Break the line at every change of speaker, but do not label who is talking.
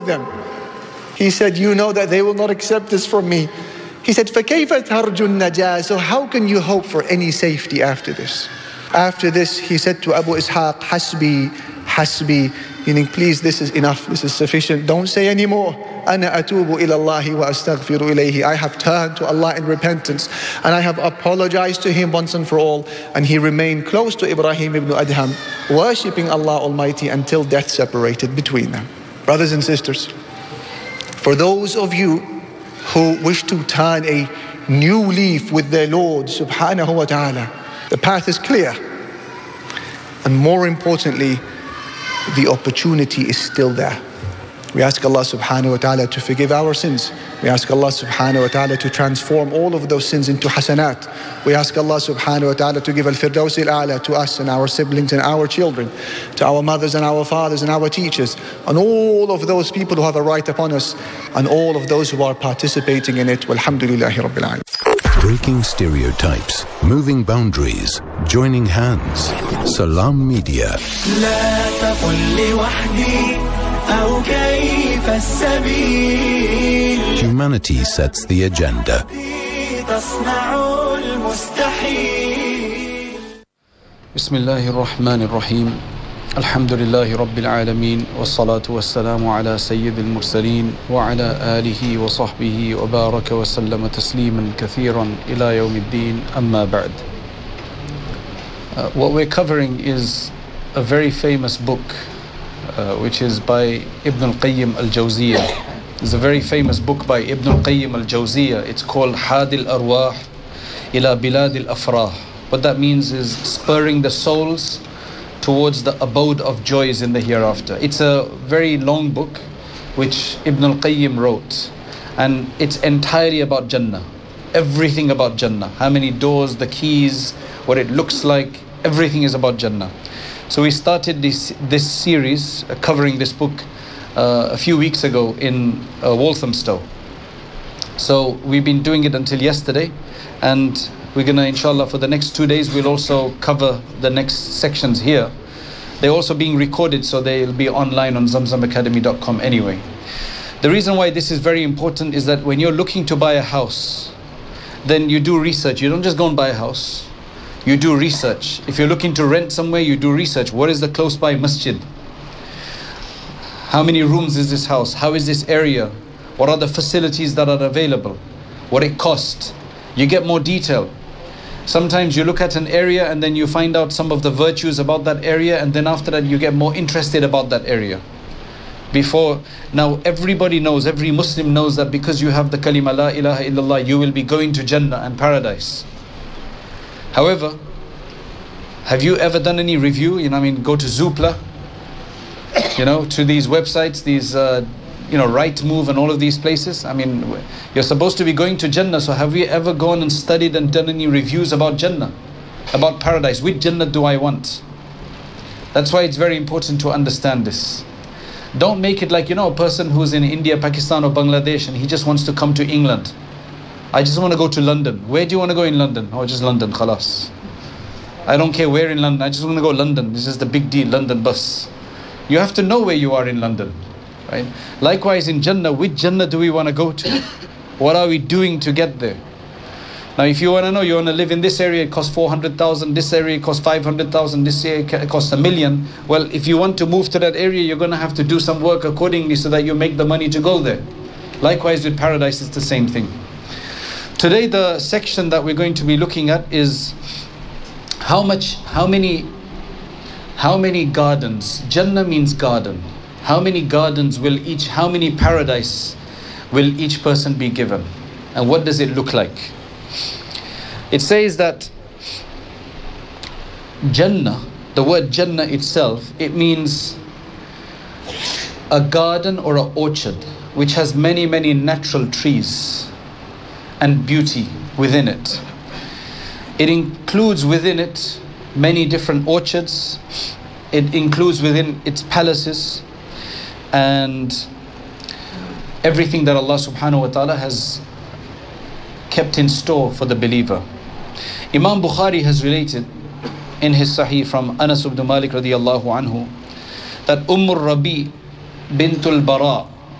them. He said, you know that they will not accept this from me. He said, فَكَيْفَ تَرْجُ النَّجَاةَ? So how can you hope for any safety after this? After this, he said to Abu Ishaq, Hasbi, Hasbi, meaning, please, this is enough, this is sufficient, don't say any more. أَنَا أَتُوبُ إِلَى اللَّهِ وَأَسْتَغْفِرُ إِلَيْهِ. I have turned to Allah in repentance, and I have apologized to Him once and for all. And he remained close to Ibrahim ibn Adham, worshipping Allah Almighty until death separated between them. Brothers and sisters, for those of you who wish to turn a new leaf with their Lord subhanahu wa ta'ala, the path is clear. And more importantly, the opportunity is still there. We ask Allah subhanahu wa ta'ala to forgive our sins. We ask Allah subhanahu wa ta'ala to transform all of those sins into hasanat. We ask Allah subhanahu wa ta'ala to give al-firdaus al-a'la to us and our siblings and our children, to our mothers and our fathers and our teachers, and all of those people who have a right upon us, and all of those who are participating in it. Walhamdulillahi Rabbil Alameen.
Breaking stereotypes, moving boundaries, joining hands. Salam Media. Humanity sets the agenda.
Bismillahir Rahmanir Rahim. Alhamdulillahi Rabbil Alameen. Wassalatu wassalamu ala Sayyidil Mursaleen wa ala alihi wa sahbihi wa baraka wa sallama tasliman kathiran ila yawmiddin, amma ba'd. What we're covering is a very famous book which is by Ibn al-Qayyim al-Jawziyah. It's a very famous book by Ibn al-Qayyim al-Jawziyah. It's called Hadi al-Arwah ila Bilad al-Afrah. What that means is spurring the souls towards the abode of joys in the hereafter. It's a very long book which Ibn al-Qayyim wrote, and it's entirely about Jannah. Everything about Jannah. How many doors, the keys, what it looks like, everything is about Jannah. So we started this series covering this book a few weeks ago in Walthamstow. So we've been doing it until yesterday, and we're gonna, inshallah, for the next 2 days we'll also cover the next sections here. They're also being recorded, so they'll be online on zamzamacademy.com anyway. The reason why this is very important is that when you're looking to buy a house, then you do research. You don't just go and buy a house. You do research. If you're looking to rent somewhere, you do research. What is the close by masjid? How many rooms is this house? How is this area? What are the facilities that are available? What it costs? You get more detail. Sometimes you look at an area and then you find out some of the virtues about that area, and then after that you get more interested about that area. Now everybody knows, every Muslim knows that because you have the kalima la ilaha illallah, you will be going to Jannah and paradise. However, have you ever done any review? Go to Zoopla, to these websites, these, Rightmove and all of these places. You're supposed to be going to Jannah, so have you ever gone and studied and done any reviews about Jannah, about paradise? Which Jannah do I want? That's why it's very important to understand this. Don't make it like, a person who's in India, Pakistan or Bangladesh, and he just wants to come to England. I just want to go to London. Where do you want to go in London? Oh, just London, khalas. I don't care where in London, I just want to go London. This is the big deal, London bus. You have to know where you are in London, right? Likewise in Jannah, which Jannah do we want to go to? What are we doing to get there? Now if you want to know, you want to live in this area, it costs 400,000, this area it costs 500,000, this area it costs $1 million. Well, if you want to move to that area, you're going to have to do some work accordingly so that you make the money to go there. Likewise with paradise, it's the same thing. Today the section that we're going to be looking at is how many gardens. Jannah means garden. How many gardens how many paradise will each person be given? And what does it look like? It says that Jannah, the word Jannah itself, it means a garden or an orchard which has many, many natural trees and beauty within it. It includes within it many different orchards. It includes within its palaces and everything that Allah subhanahu wa ta'ala has kept in store for the believer. Imam Bukhari has related in his Sahih from Anas ibn Malik radiyallahu anhu that Rabi bintul Bara